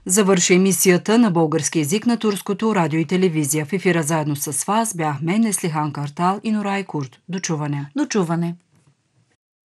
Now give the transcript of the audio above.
Завърши емисията на български език на турското радио и телевизия. В ефира заедно с вас бяхме Неслихан Картал и Норай Курт. До чуване. До чуване.